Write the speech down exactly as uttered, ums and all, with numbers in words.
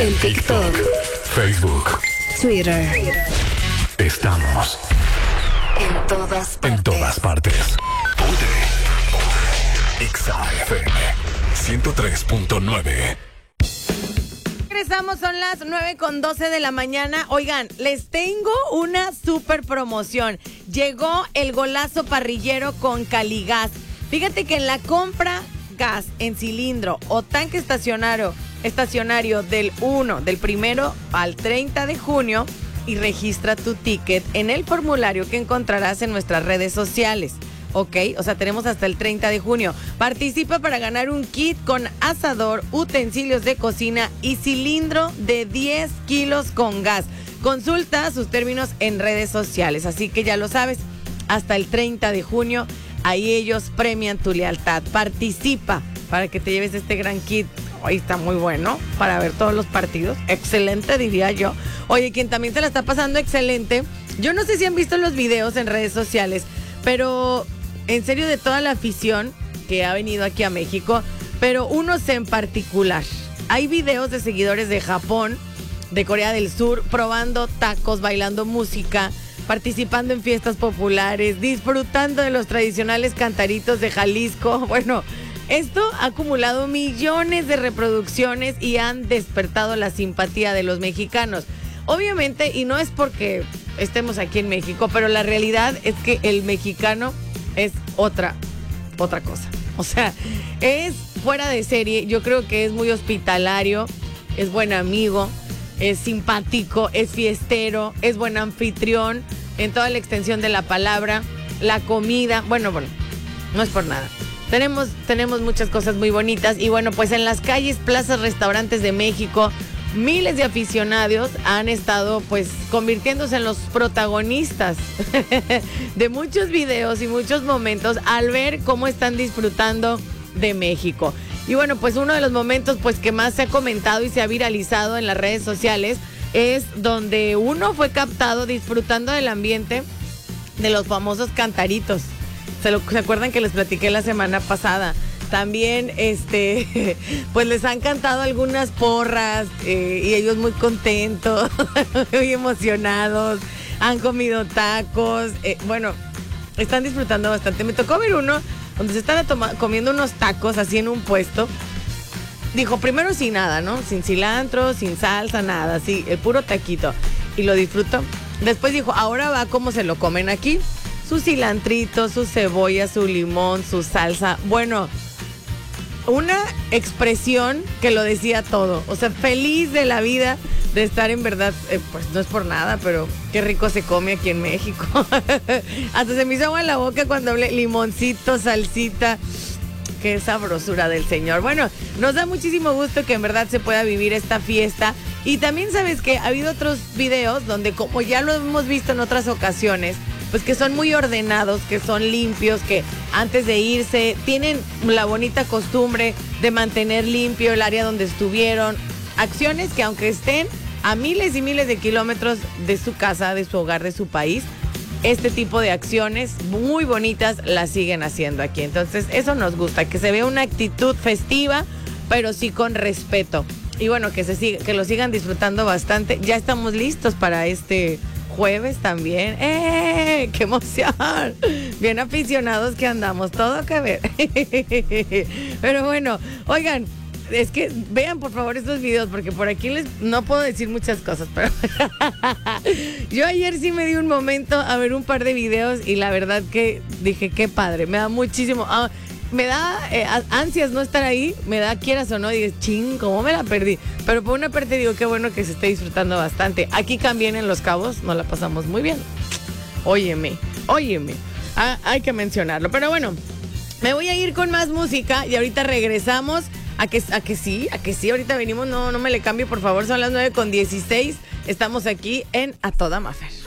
En TikTok, Facebook, Twitter. Estamos En todas partes. en todas partes. Ponte Exa F M ciento tres punto nueve. Regresamos, son las nueve con doce de la mañana. Oigan, les tengo una super promoción. Llegó el golazo parrillero con Caligas. Fíjate que en la compra gas en cilindro o tanque estacionario, estacionario del uno, del primero al treinta de junio, y registra tu ticket en el formulario que encontrarás en nuestras redes sociales. Ok, o sea, tenemos hasta el treinta de junio. Participa para ganar un kit con asador, utensilios de cocina y cilindro de diez kilos con gas. Consulta sus términos en redes sociales, así que ya lo sabes, hasta el treinta de junio, ahí ellos premian tu lealtad. Participa para que te lleves este gran kit. Ahí está muy bueno para ver todos los partidos. Excelente, diría yo. Oye, quien también se la está pasando excelente, yo no sé si han visto los videos en redes sociales, pero en serio, de toda la afición que ha venido aquí a México, pero unos en particular. Hay videos de seguidores de Japón, de Corea del Sur, probando tacos, bailando música, participando en fiestas populares, disfrutando de los tradicionales cantaritos de Jalisco. Bueno, esto ha acumulado millones de reproducciones y han despertado la simpatía de los mexicanos. Obviamente, y no es porque estemos aquí en México, pero la realidad es que el mexicano es otra, otra cosa. O sea, es fuera de serie. Yo creo que es muy hospitalario, es buen amigo, es simpático, es fiestero, es buen anfitrión en toda la extensión de la palabra. La comida, bueno, bueno, no es por nada. Tenemos, tenemos muchas cosas muy bonitas. Y bueno, pues en las calles, plazas, restaurantes de México, miles de aficionados han estado pues convirtiéndose en los protagonistas de muchos videos y muchos momentos al ver cómo están disfrutando de México. Y bueno, pues uno de los momentos pues que más se ha comentado y se ha viralizado en las redes sociales es donde uno fue captado disfrutando del ambiente de los famosos cantaritos. ¿Se, lo, ¿se acuerdan que les platiqué la semana pasada? También, este, pues les han cantado algunas porras eh, y ellos muy contentos, muy emocionados, han comido tacos, eh, bueno, están disfrutando bastante. Me tocó ver uno donde se están toma- comiendo unos tacos así en un puesto. Dijo, primero sin nada, ¿no? Sin cilantro, sin salsa, nada, así, el puro taquito. Y lo disfrutó. Después dijo, ahora va como se lo comen aquí. Su cilantrito, su cebolla, su limón, su salsa. Bueno, una expresión que lo decía todo. O sea, feliz de la vida de estar en verdad, eh, pues no es por nada, pero qué rico se come aquí en México. Hasta se me hizo agua en la boca cuando hablé limoncito, salsita. Qué sabrosura del Señor. Bueno, nos da muchísimo gusto que en verdad se pueda vivir esta fiesta. Y también sabes que ha habido otros videos donde, como ya lo hemos visto en otras ocasiones, pues que son muy ordenados, que son limpios, que antes de irse tienen la bonita costumbre de mantener limpio el área donde estuvieron. Acciones que aunque estén a miles y miles de kilómetros de su casa, de su hogar, de su país, este tipo de acciones muy bonitas las siguen haciendo aquí. Entonces eso nos gusta, que se vea una actitud festiva, pero sí con respeto. Y bueno, que se siga, que lo sigan disfrutando bastante. Ya estamos listos para este jueves también. ¡Eh! ¡Qué emoción! Bien aficionados que andamos, todo que ver. Pero bueno, oigan, es que vean por favor estos videos, porque por aquí les no puedo decir muchas cosas, pero yo ayer sí me di un momento a ver un par de videos y la verdad que dije, qué padre, me da muchísimo, ah, me da eh, ansias no estar ahí, me da quieras o no, dices, ching, ¿cómo me la perdí? Pero por una parte digo, qué bueno que se esté disfrutando bastante. Aquí también en Los Cabos nos la pasamos muy bien. Óyeme, óyeme, ah, hay que mencionarlo, pero bueno, me voy a ir con más música y ahorita regresamos. A que, a que sí, a que sí, ahorita venimos, no, no me le cambie, por favor, son las nueve con dieciséis, estamos aquí en A Toda Mafer.